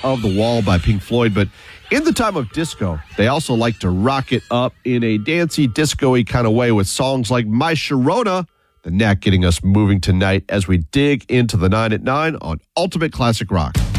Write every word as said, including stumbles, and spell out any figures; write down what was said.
of the Wall by Pink Floyd, but in the time of disco, they also like to rock it up in a dancey, disco-y kind of way with songs like My Sharona, the Knack getting us moving tonight as we dig into the nine at nine on Ultimate Classic Rock.